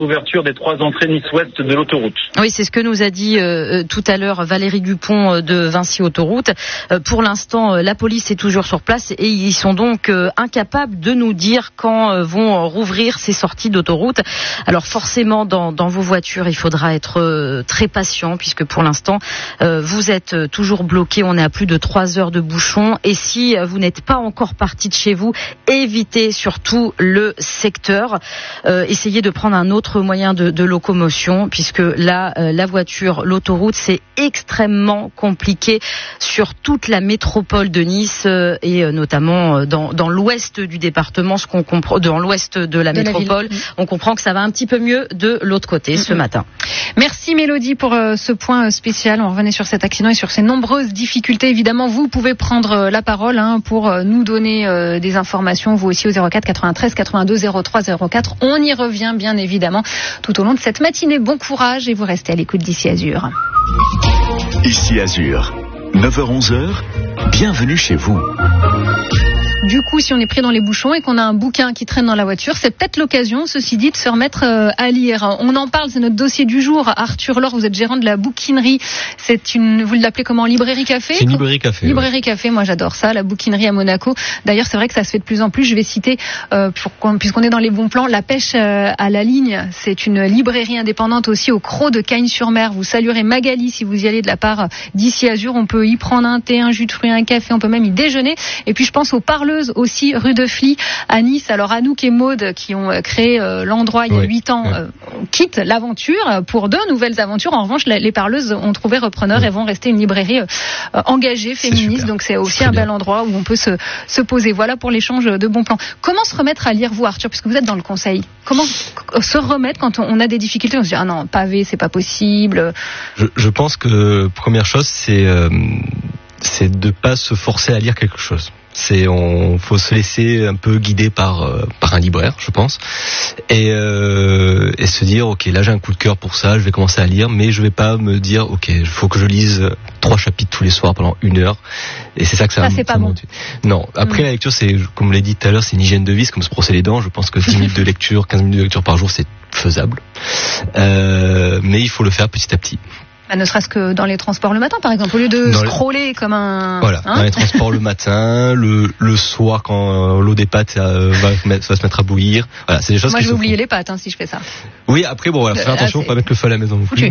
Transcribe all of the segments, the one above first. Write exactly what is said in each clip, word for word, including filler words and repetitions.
Ouverture des trois entrées Nice-Ouest de l'autoroute. Oui, c'est ce que nous a dit euh, tout à l'heure Valérie Dupont de Vinci Autoroute. Euh, pour l'instant, euh, la police est toujours sur place et ils sont donc euh, incapables de nous dire quand euh, vont rouvrir ces sorties d'autoroute. Alors forcément, dans, dans vos voitures, il faudra être euh, très patient puisque pour l'instant, euh, vous êtes toujours bloqués. On est à plus de trois heures de bouchon. Et si euh, vous n'êtes pas encore parti de chez vous, évitez surtout le secteur. Euh, essayez de prendre un autre moyen de, de locomotion puisque là euh, la voiture, l'autoroute, c'est extrêmement compliqué sur toute la métropole de Nice euh, et euh, notamment euh, dans, dans l'ouest du département, ce qu'on comprend, dans l'ouest de la de métropole, la on comprend que ça va un petit peu mieux de l'autre côté mm-hmm. ce matin. Merci Mélodie pour euh, ce point spécial. On revenait sur cet accident et sur ces nombreuses difficultés. Évidemment, vous pouvez prendre euh, la parole hein, pour euh, nous donner euh, des informations, vous aussi au zéro quatre quatre-vingt-treize quatre-vingt-deux zéro trois zéro quatre. On y revient bien évidemment tout au long de cette matinée. Bon courage et vous restez à l'écoute d'Ici Azur. Ici Azur, neuf heures onze, bienvenue chez vous. Du coup, si on est pris dans les bouchons et qu'on a un bouquin qui traîne dans la voiture, c'est peut-être l'occasion, ceci dit, de se remettre à lire. On en parle, c'est notre dossier du jour. Arthur Laure, vous êtes gérant de la bouquinerie. C'est une, vous l'appelez comment, librairie café? C'est une librairie café. Librairie ouais. café, moi j'adore ça, la bouquinerie à Monaco. D'ailleurs, c'est vrai que ça se fait de plus en plus. Je vais citer, euh, pour, puisqu'on est dans les bons plans, La Pêche à la Ligne. C'est une librairie indépendante aussi au Croc de Cagnes-sur-Mer. Vous saluerez Magali si vous y allez de la part d'Ici Azur. On peut y prendre un thé, un jus de fruits, un café. On peut même y déjeuner. Et puis je pense aux parleuses aussi rue de Fly à Nice. Alors Anouk et Maude qui ont créé euh, l'endroit il y a huit ouais. ans ouais. euh, quittent l'aventure pour de nouvelles aventures. En revanche, les parleuses ont trouvé repreneur ouais. et vont rester une librairie euh, engagée, féministe. Donc c'est aussi c'est un bel bien. endroit où on peut se, se poser. Voilà pour l'échange de bons plans. Comment se remettre à lire, vous Arthur, puisque vous êtes dans le conseil? Comment se remettre quand on a des difficultés? On se dit ah non, pavé, c'est pas possible. Je, je pense que première chose, c'est euh, c'est de pas se forcer à lire quelque chose. C'est, on faut se laisser un peu guider par euh, par un libraire, je pense, et euh, et se dire ok, là j'ai un coup de cœur pour ça, je vais commencer à lire, mais je vais pas me dire ok, il faut que je lise trois chapitres tous les soirs pendant une heure, et c'est ça que ça. Ça c'est pas bon. Non, après mmh. la lecture, c'est comme on l'a dit tout à l'heure, c'est une hygiène de vie, c'est comme se brosser les dents. Je pense que dix minutes de lecture, quinze minutes de lecture par jour, c'est faisable, euh, mais il faut le faire petit à petit. Ne serait-ce que dans les transports le matin, par exemple, au lieu de dans scroller les... comme un... Voilà, hein dans les transports le matin, le, le soir quand euh, l'eau des pâtes euh, va, va se mettre à bouillir. Voilà, c'est des choses Moi, qui je vais se oublier font. les pâtes hein, si je fais ça. Oui, après, bon, voilà, faut faire attention, ah, pas mettre le feu à la maison non plus.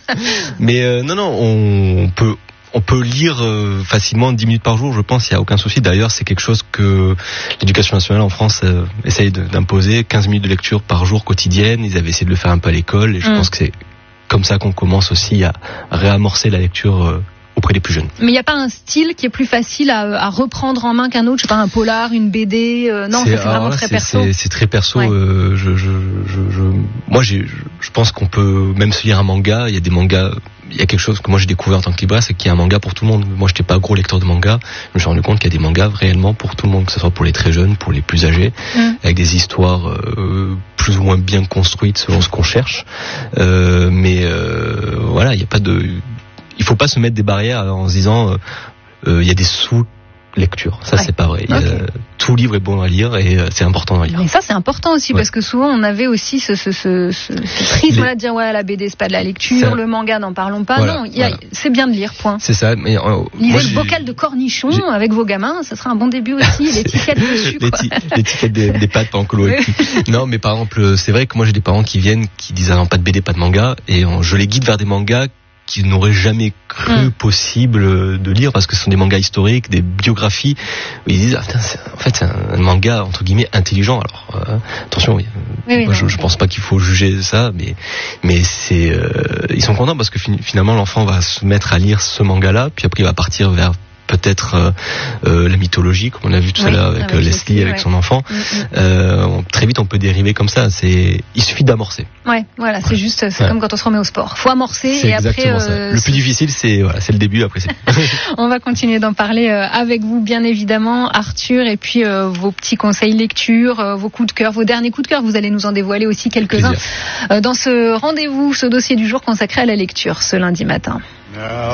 Mais euh, non, non, on peut... On peut lire euh, facilement dix minutes par jour, je pense, il n'y a aucun souci. D'ailleurs, c'est quelque chose que l'éducation nationale en France euh, essaye de, d'imposer, quinze minutes de lecture par jour quotidienne. Ils avaient essayé de le faire un peu à l'école, et je mmh. pense que c'est comme ça qu'on commence aussi à réamorcer la lecture euh, auprès des plus jeunes. Mais il n'y a pas un style qui est plus facile à, à reprendre en main qu'un autre? Je sais pas, un polar, une B D euh, Non, c'est, ça, c'est vraiment là, très c'est, perso. C'est, c'est très perso. Ouais. Euh, je, je, je, je, moi, j'ai, je pense qu'on peut même se lire un manga. Il y a des mangas... Il y a quelque chose que moi j'ai découvert en tant que libraire, c'est qu'il y a un manga pour tout le monde. Moi, j'étais pas gros lecteur de manga. Je me suis rendu compte qu'il y a des mangas réellement pour tout le monde, que ce soit pour les très jeunes, pour les plus âgés, mmh. avec des histoires euh, plus ou moins bien construites selon ce qu'on cherche. Euh, mais euh, voilà, il y a pas de, il faut pas se mettre des barrières en se disant euh, euh, il y a des sous lecture, ça ouais. c'est pas vrai. Okay. Euh, tout livre est bon à lire et euh, c'est important à lire. Mais ça c'est important aussi ouais. parce que souvent on avait aussi ce, ce, ce, ce, ce prisme là de dire ouais la B D c'est pas de la lecture, ça... le manga n'en parlons pas. Voilà, non, y a, voilà. c'est bien de lire, point. C'est ça. Mais euh, lisez moi, le j'ai... bocal de cornichons j'ai... avec vos gamins, ça sera un bon début aussi. L'étiquette dessus. L'éti... L'étiquette des, des pâtes pas en colo. Non mais par exemple c'est vrai que moi j'ai des parents qui viennent qui disent ah non pas de B D, pas de manga, et on, je les guide vers des mangas qu'ils n'auraient jamais cru mmh. possible de lire parce que ce sont des mangas historiques, des biographies où ils disent ah, putain, c'est, en fait c'est un, un manga entre guillemets intelligent. Alors euh, attention, oui, oui, moi, oui, je, je pense pas qu'il faut juger ça, mais mais c'est euh, ils sont contents parce que fin, finalement l'enfant va se mettre à lire ce manga-là, puis après il va partir vers peut-être euh, euh, la mythologie, comme on a vu tout oui, à l'heure avec ah, oui, Leslie, aussi, avec ouais. son enfant. Mm-hmm. Euh, on, très vite, on peut dériver comme ça. C'est, il suffit d'amorcer. Ouais, voilà, c'est ouais. juste, c'est ouais. comme quand on se remet au sport. Faut amorcer c'est et après. Euh, le plus difficile, c'est voilà, c'est le début. Après, c'est. On va continuer d'en parler euh, avec vous, bien évidemment, Arthur, et puis euh, vos petits conseils lecture, euh, vos coups de cœur, vos derniers coups de cœur. Vous allez nous en dévoiler aussi quelques-uns euh, dans ce rendez-vous, ce dossier du jour consacré à la lecture, ce lundi matin.